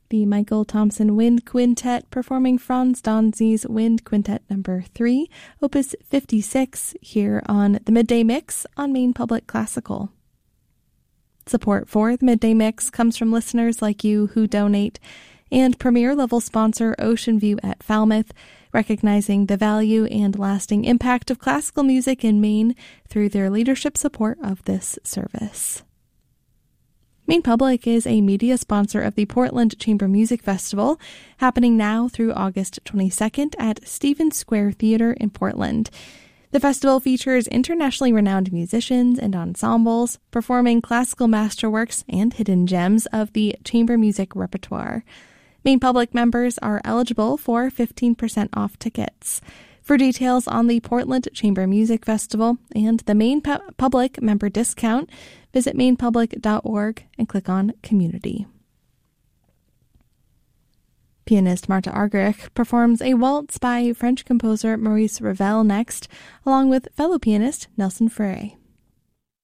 The Michael Thompson Wind Quintet performing Franz Danzi's Wind Quintet No. 3, Opus 56, here on the Midday Mix on Maine Public Classical. Support for the Midday Mix comes from listeners like you who donate, and premier-level sponsor Ocean View at Falmouth, recognizing the value and lasting impact of classical music in Maine through their leadership support of this service. Maine Public is a media sponsor of the Portland Chamber Music Festival, happening now through August 22nd at Stevens Square Theater in Portland. The festival features internationally renowned musicians and ensembles performing classical masterworks and hidden gems of the chamber music repertoire. Maine Public members are eligible for 15% off tickets. For details on the Portland Chamber Music Festival and the Maine Public member discount, visit mainepublic.org and click on Community. Pianist Marta Argerich performs a waltz by French composer Maurice Ravel next, along with fellow pianist Nelson Frere.